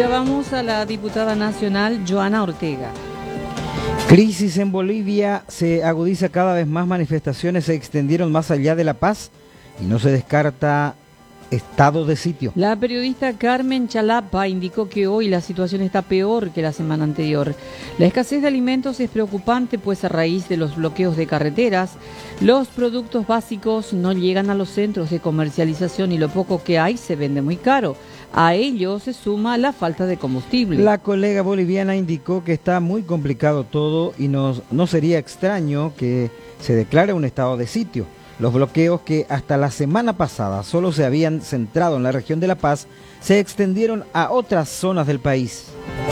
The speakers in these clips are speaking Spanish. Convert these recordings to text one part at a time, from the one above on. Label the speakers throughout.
Speaker 1: Escuchábamos a la diputada nacional Joana Ortega.
Speaker 2: Crisis en Bolivia se agudiza cada vez más, manifestaciones se extendieron más allá de La Paz y no se descarta estado de sitio.
Speaker 1: La periodista Carmen Chalapa indicó que hoy la situación está peor que la semana anterior. La escasez de alimentos es preocupante, pues a raíz de los bloqueos de carreteras, los productos básicos no llegan a los centros de comercialización y lo poco que hay se vende muy caro. A ello se suma la falta de combustible.
Speaker 2: La colega boliviana indicó que está muy complicado todo y no sería extraño que se declare un estado de sitio. Los bloqueos que hasta la semana pasada solo se habían centrado en la región de La Paz se extendieron a otras zonas del país.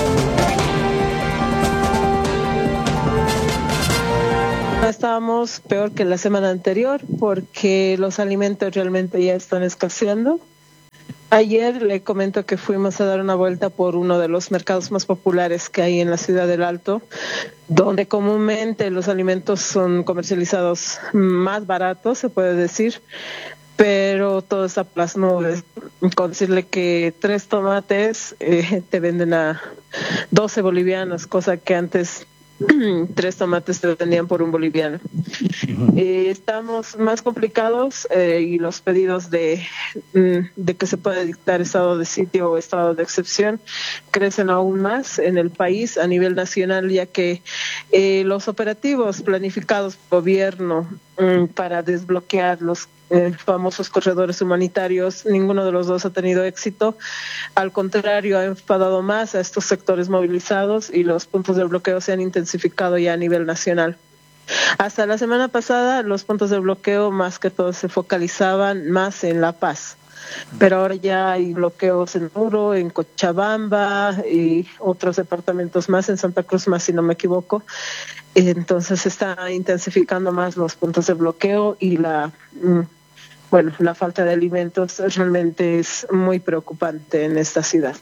Speaker 3: Estábamos peor que la semana anterior porque los alimentos realmente ya están escaseando. Ayer le comento que fuimos a dar una vuelta por uno de los mercados más populares que hay en la ciudad del Alto, donde comúnmente los alimentos son comercializados más baratos, se puede decir, pero todo está por las nubes. Con decirle que 3 tomates te venden a 12 bolivianos, cosa que antes 3 tomates te vendían por 1 boliviano. Estamos más complicados y los pedidos de que se pueda dictar estado de sitio o estado de excepción crecen aún más en el país a nivel nacional, ya que los operativos planificados por gobierno para desbloquear los famosos corredores humanitarios, ninguno de los dos ha tenido éxito. Al contrario, ha enfadado más a estos sectores movilizados y los puntos de bloqueo se han intensificado ya a nivel nacional. Hasta la semana pasada, los puntos de bloqueo más que todo se focalizaban más en La Paz, pero ahora ya hay bloqueos en Oruro, en Cochabamba y otros departamentos más, en Santa Cruz más si no me equivoco. Entonces se está intensificando más los puntos de bloqueo y la falta de alimentos realmente es muy preocupante en esta ciudad.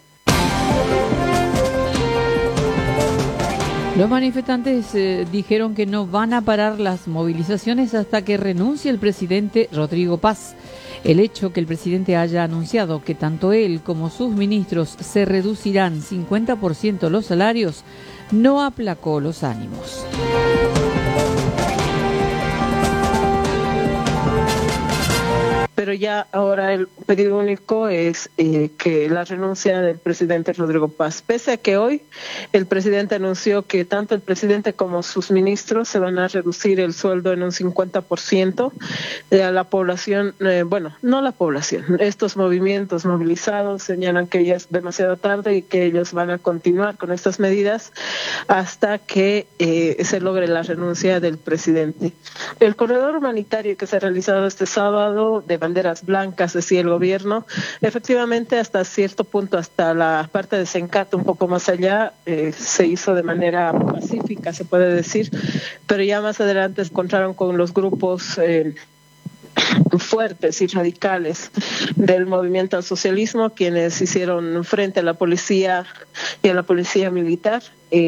Speaker 1: Los manifestantes dijeron que no van a parar las movilizaciones hasta que renuncie el presidente Rodrigo Paz. El hecho que el presidente haya anunciado que tanto él como sus ministros se reducirán 50% los salarios no aplacó los ánimos.
Speaker 3: Pero ya ahora el pedido único es que la renuncia del presidente Rodrigo Paz. Pese a que hoy el presidente anunció que tanto el presidente como sus ministros se van a reducir el sueldo en un 50%, la población, no la población, estos movimientos movilizados señalan que ya es demasiado tarde y que ellos van a continuar con estas medidas hasta que se logre la renuncia del presidente. El corredor humanitario que se ha realizado este sábado de banderas blancas, decía el gobierno, efectivamente hasta cierto punto, hasta la parte de Sencate, un poco más allá, se hizo de manera pacífica, se puede decir, pero ya más adelante se encontraron con los grupos fuertes y radicales del movimiento al socialismo, quienes hicieron frente a la policía y a la policía militar.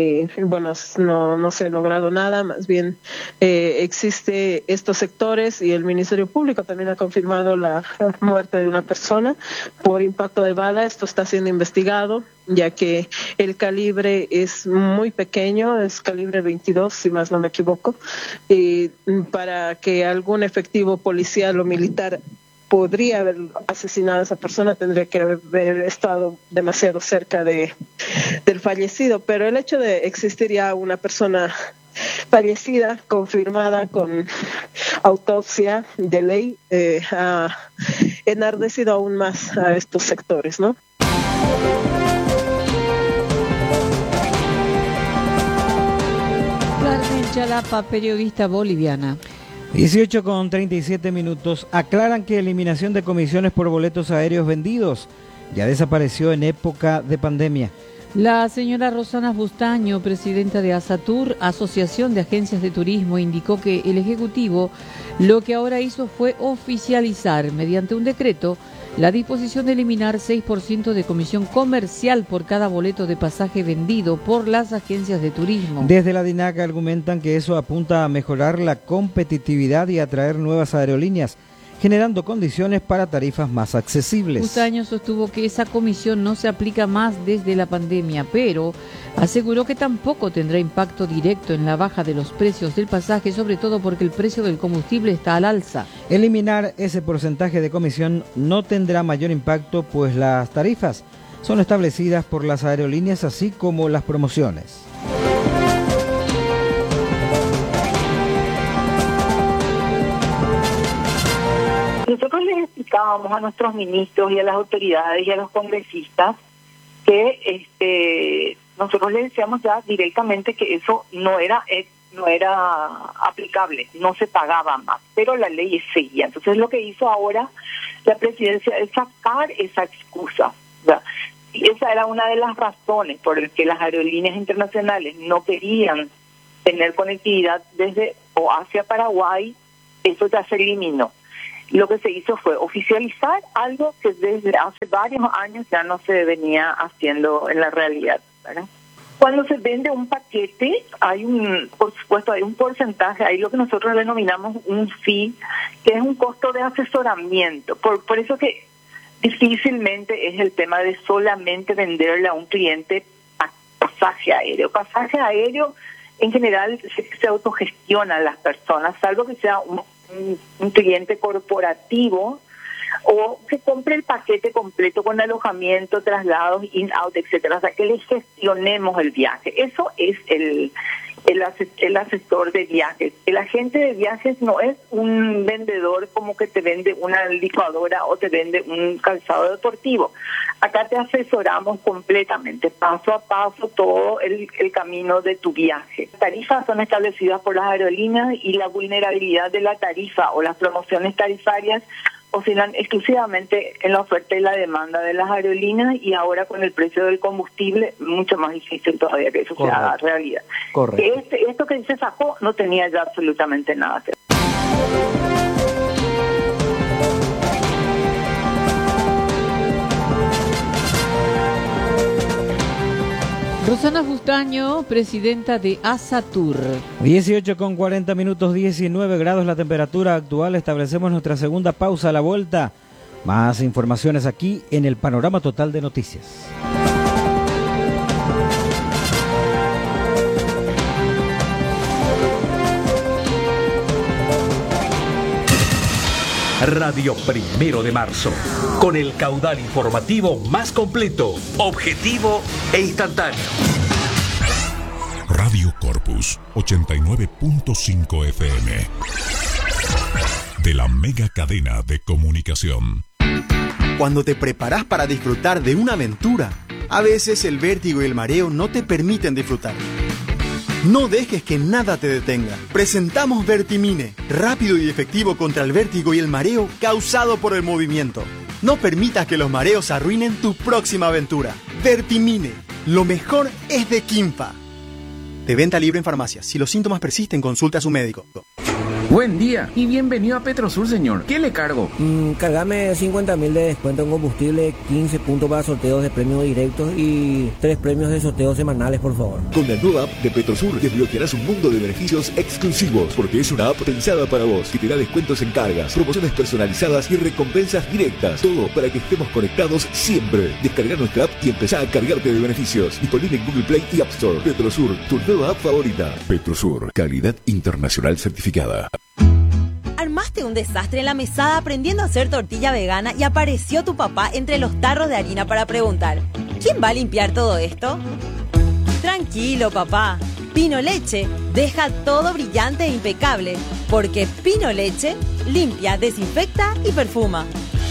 Speaker 3: No se ha logrado nada, más bien existe estos sectores y el Ministerio Público también ha confirmado la muerte de una persona por impacto de bala. Esto está siendo investigado, ya que el calibre es muy pequeño, es calibre 22, si más no me equivoco, para que algún efectivo policial o militar podría haber asesinado a esa persona, tendría que haber estado demasiado cerca del fallecido. Pero el hecho de existir ya una persona fallecida, confirmada con autopsia de ley, ha enardecido aún más a estos sectores, ¿no?
Speaker 1: Carmen Chalapa, periodista boliviana.
Speaker 2: 18:37. Aclaran que eliminación de comisiones por boletos aéreos vendidos ya desapareció en época de pandemia.
Speaker 1: La señora Rosana Bustaño, presidenta de ASATUR, Asociación de Agencias de Turismo, indicó que el Ejecutivo lo que ahora hizo fue oficializar mediante un decreto la disposición de eliminar 6% de comisión comercial por cada boleto de pasaje vendido por las agencias de turismo.
Speaker 2: Desde la DINAC argumentan que eso apunta a mejorar la competitividad y atraer nuevas aerolíneas. generando condiciones para tarifas más accesibles.
Speaker 1: Fustaño sostuvo que esa comisión no se aplica más desde la pandemia, pero aseguró que tampoco tendrá impacto directo en la baja de los precios del pasaje, sobre todo porque el precio del combustible está al alza.
Speaker 2: Eliminar ese porcentaje de comisión no tendrá mayor impacto, pues las tarifas son establecidas por las aerolíneas, así como las promociones.
Speaker 4: Nosotros les explicábamos a nuestros ministros y a las autoridades y a los congresistas que nosotros les decíamos ya directamente que eso no era aplicable, no se pagaba más, pero la ley seguía. Entonces lo que hizo ahora la presidencia es sacar esa excusa, ¿verdad? Y esa era una de las razones por las que las aerolíneas internacionales no querían tener conectividad desde o hacia Paraguay. Eso ya se eliminó. Lo que se hizo fue oficializar algo que desde hace varios años ya no se venía haciendo en la realidad, ¿verdad? Cuando se vende un paquete, por supuesto, hay un porcentaje, hay lo que nosotros denominamos un fee, que es un costo de asesoramiento. Por eso que difícilmente es el tema de solamente venderle a un cliente pasaje aéreo. Pasaje aéreo, en general, se autogestionan las personas, salvo que sea un cliente corporativo o que compre el paquete completo con alojamiento, traslados, in-out, etcétera. O sea, que le gestionemos el viaje. Eso es el asesor de viajes. El agente de viajes no es un vendedor como que te vende una licuadora o te vende un calzado deportivo. Acá te asesoramos completamente, paso a paso, todo el camino de tu viaje. Las tarifas son establecidas por las aerolíneas y la vulnerabilidad de la tarifa o las promociones tarifarias oscilan exclusivamente en la oferta y la demanda de las aerolíneas, y ahora con el precio del combustible mucho más difícil todavía que eso se haga realidad.
Speaker 2: Correcto.
Speaker 4: Esto que se sacó no tenía ya absolutamente nada que ver.
Speaker 1: Rosana Fustaño, presidenta de ASATUR.
Speaker 2: 18:40, 19 grados la temperatura actual. Establecemos nuestra segunda pausa a la vuelta. Más informaciones aquí en el Panorama Total de Noticias.
Speaker 5: Radio 1 de Marzo, con el caudal informativo más completo, objetivo e instantáneo.
Speaker 6: Radio Corpus 89.5 FM, de la mega cadena de comunicación.
Speaker 7: Cuando te preparas para disfrutar de una aventura, a veces el vértigo y el mareo no te permiten disfrutar. No dejes que nada te detenga. Presentamos Vertimine, rápido y efectivo contra el vértigo y el mareo causado por el movimiento. No permitas que los mareos arruinen tu próxima aventura. Vertimine, lo mejor es de Quimpa. De venta libre en farmacias. Si los síntomas persisten, consulte a su médico.
Speaker 8: Buen día y bienvenido a Petrosur, señor. ¿Qué le cargo?
Speaker 9: Cargame 50.000 de descuento en combustible, 15 puntos para sorteos de premios directos y 3 premios de sorteos semanales, por favor.
Speaker 10: Con la nueva app de Petrosur desbloquearás un mundo de beneficios exclusivos, porque es una app pensada para vos, que te da descuentos en cargas, promociones personalizadas y recompensas directas. Todo para que estemos conectados siempre. Descarga nuestra app y empezá a cargarte de beneficios. Disponible en Google Play y App Store. Petrosur, tu nueva app favorita. Petrosur, calidad internacional certificada.
Speaker 11: Armaste un desastre en la mesada aprendiendo a hacer tortilla vegana y apareció tu papá entre los tarros de harina para preguntar: ¿quién va a limpiar todo esto? Tranquilo, papá. Pino Leche deja todo brillante e impecable, porque Pino Leche limpia, desinfecta y perfuma.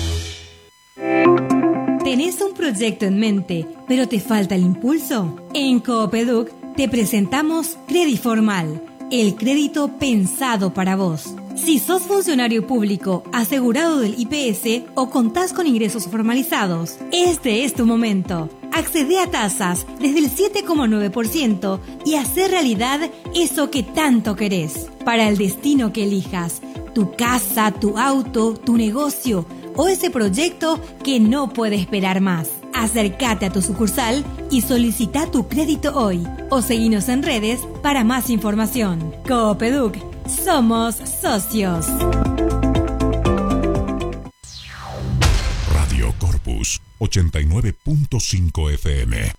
Speaker 12: ¿Tenés un proyecto en mente, pero te falta el impulso? En Coopeduc te presentamos Crediformal, el crédito pensado para vos. Si sos funcionario público, asegurado del IPS o contás con ingresos formalizados, este es tu momento. Accede a tasas desde el 7,9% y hacer realidad eso que tanto querés. Para el destino que elijas, tu casa, tu auto, tu negocio o ese proyecto que no puede esperar más. Acércate a tu sucursal y solicita tu crédito hoy o seguinos en redes para más información. Coopeduc, somos socios.
Speaker 6: 89.5 FM.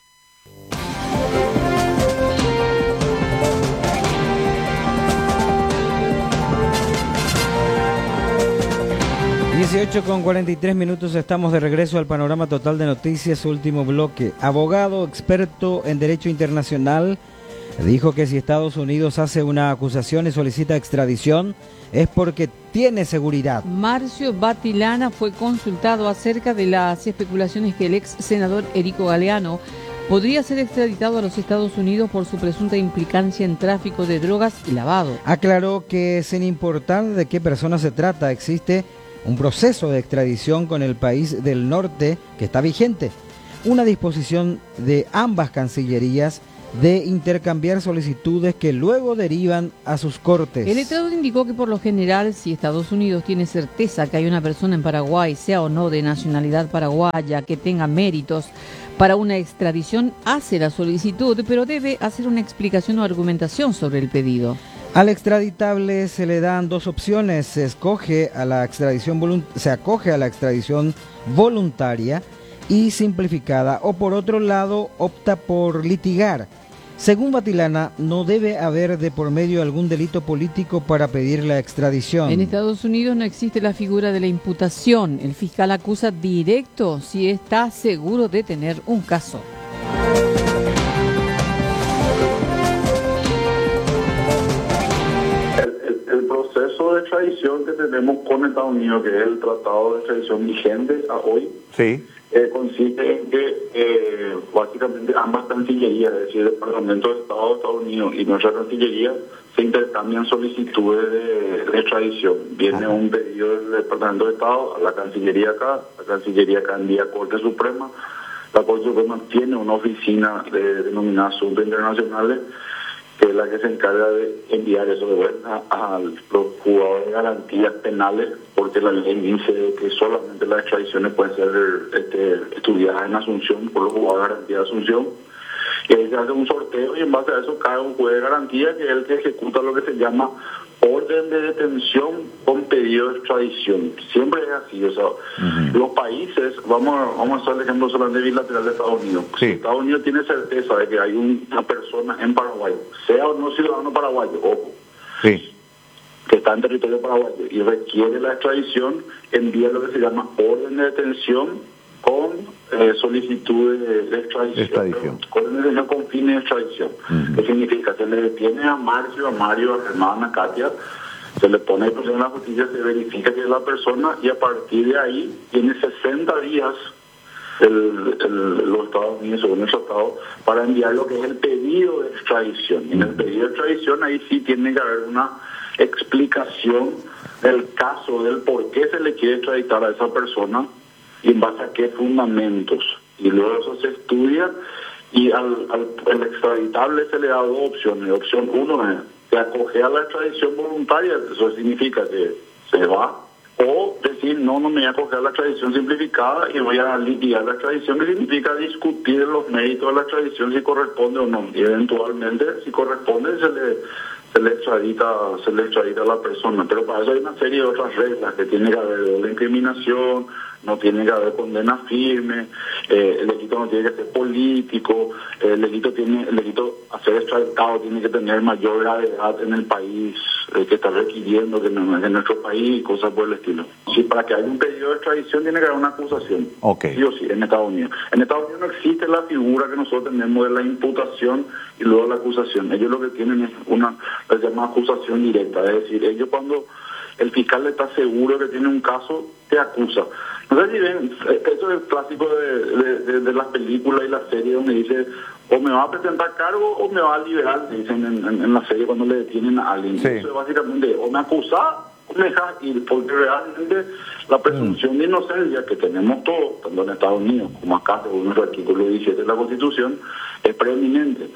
Speaker 2: Con 43 minutos estamos de regreso al panorama total de noticias, último bloque. Abogado experto en derecho internacional dijo que si Estados Unidos hace una acusación y solicita extradición es porque tiene seguridad.
Speaker 1: Marcio Batilana fue consultado acerca de las especulaciones que el ex senador Erico Galeano podría ser extraditado a los Estados Unidos por su presunta implicancia en tráfico de drogas y lavado.
Speaker 2: Aclaró que sin importar de qué persona se trata, existe un proceso de extradición con el país del norte que está vigente. Una disposición de ambas cancillerías de intercambiar solicitudes que luego derivan a sus cortes.
Speaker 1: El letrado indicó que por lo general, si Estados Unidos tiene certeza que hay una persona en Paraguay, sea o no de nacionalidad paraguaya, que tenga méritos para una extradición, hace la solicitud, pero debe hacer una explicación o argumentación sobre el pedido.
Speaker 2: Al extraditable se le dan dos opciones: se acoge a la extradición voluntaria y simplificada, o por otro lado opta por litigar. Según Batilana, no debe haber de por medio algún delito político para pedir la extradición.
Speaker 1: En Estados Unidos no existe la figura de la imputación. El fiscal acusa directo si está seguro de tener un caso.
Speaker 13: El proceso de extradición que tenemos con Estados Unidos, que es el tratado de extradición vigente a hoy,
Speaker 14: sí,
Speaker 13: consiste en que básicamente ambas cancillerías, es decir, el Departamento de Estado de Estados Unidos y nuestra cancillería, se intercambian solicitudes de extradición. Viene un pedido del Departamento de Estado a la Cancillería acá envía a Corte Suprema. La Corte Suprema tiene una oficina denominada Asuntos Internacionales, que es la que se encarga de enviar eso de vuelta a los juzgados de garantías penales, porque la ley dice que solamente las extradiciones pueden ser estudiadas en Asunción por los juzgados de garantía de Asunción. Y ahí se hace un sorteo y en base a eso cae un juez de garantía, que es el que ejecuta lo que se llama orden de detención con pedido de extradición. Siempre es así, o sea, los países, vamos a hacer el ejemplo solamente bilateral de Estados Unidos.
Speaker 14: Sí.
Speaker 13: Si Estados Unidos tiene certeza de que hay una persona en Paraguay, sea o no ciudadano paraguayo, ojo,
Speaker 14: sí,
Speaker 13: que está en territorio paraguayo y requiere la extradición, envía lo que se llama orden de detención con solicitud de extradición. Orden de detención con fines de extradición. ¿Qué significa? Se le detiene a Marcio, a Mario, a Germán, a Katia, se le pone en la justicia, se verifica que es la persona y a partir de ahí tiene 60 días los Estados Unidos, según el tratado, para enviar lo que es el pedido de extradición. Y en el pedido de extradición ahí sí tiene que haber una explicación del caso, del por qué se le quiere extraditar a esa persona y en base a qué fundamentos. Y luego eso se estudia y al extraditable se le da dos opciones. Opción 1 es que acoge a la extradición voluntaria, eso significa que se va, o decir no me voy a acoger a la extradición simplificada y voy a litigar la extradición, que significa discutir los méritos de la extradición, si corresponde o no, y eventualmente si corresponde se le extradita a la persona. Pero para eso hay una serie de otras reglas, que tiene que haber la incriminación, no tiene que haber condena firme, el delito no tiene que ser político, el delito a ser extraditado tiene que tener mayor gravedad en el país que está requiriendo, que no es en nuestro país, cosas por el estilo. Sí, para que haya un pedido de extradición tiene que haber una acusación, sí o sí, en Estados Unidos. En Estados Unidos no existe la figura que nosotros tenemos de la imputación y luego la acusación. Ellos lo que tienen es la llamada acusación directa, es decir, ellos cuando el fiscal está seguro que tiene un caso, te acusa. No sé si ven, eso es clásico de las películas y las series, donde dice o me va a presentar cargo o me va a liberar, dicen en la serie cuando le detienen a alguien. Sí. Eso es básicamente o me acusa o me deja ir, porque realmente la presunción de inocencia que tenemos todos, tanto en Estados Unidos como acá, según el artículo 17 de la Constitución, es preeminente.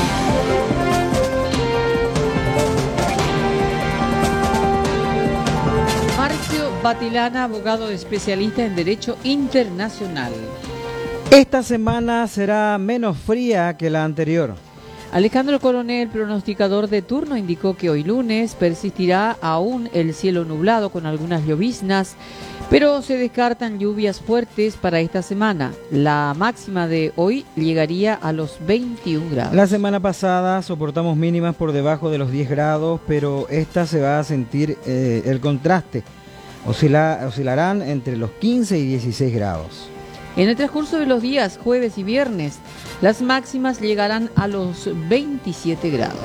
Speaker 1: Marcio Batilana, abogado especialista en Derecho Internacional.
Speaker 2: Esta semana será menos fría que la anterior.
Speaker 1: Alejandro Coronel, pronosticador de turno, indicó que hoy lunes persistirá aún el cielo nublado con algunas lloviznas, pero se descartan lluvias fuertes para esta semana. La máxima de hoy llegaría a los 21 grados.
Speaker 2: La semana pasada soportamos mínimas por debajo de los 10 grados, pero esta se va a sentir el contraste. Oscilarán entre los 15 y 16 grados.
Speaker 1: En el transcurso de los días jueves y viernes, las máximas llegarán a los 27 grados.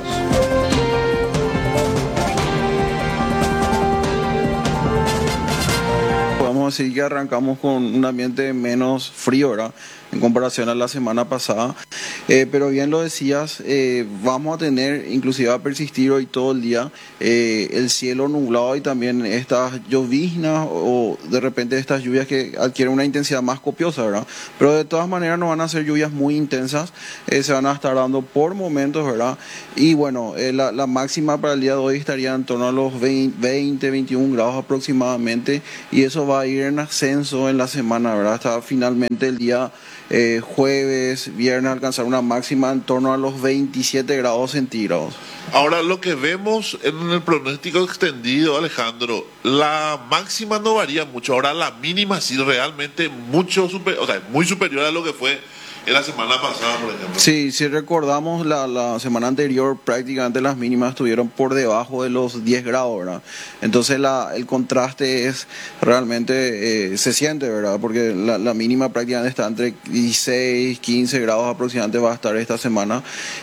Speaker 14: Podemos decir que arrancamos con un ambiente menos frío, ¿verdad?, en comparación a la semana pasada, pero bien lo decías, vamos a tener, inclusive va a persistir hoy todo el día, el cielo nublado y también estas lloviznas o de repente estas lluvias que adquieren una intensidad más copiosa, ¿verdad? Pero de todas maneras no van a ser lluvias muy intensas, se van a estar dando por momentos, ¿verdad? Y bueno, la máxima para el día de hoy estaría en torno a los 20, 21 grados aproximadamente, y eso va a ir en ascenso en la semana, ¿verdad? Hasta finalmente el día jueves, viernes, alcanzar una máxima en torno a los 27 grados centígrados.
Speaker 15: Ahora, lo que vemos en el pronóstico extendido, Alejandro, la máxima no varía mucho. Ahora, la mínima sí realmente mucho muy superior a lo que fue en la semana pasada, por ejemplo. Sí, si recordamos la semana anterior, prácticamente las mínimas estuvieron por debajo de los 10 grados, ¿verdad? Entonces el contraste es realmente, se siente, ¿verdad? Porque la mínima prácticamente está entre 16, 15 grados aproximadamente va a estar esta semana,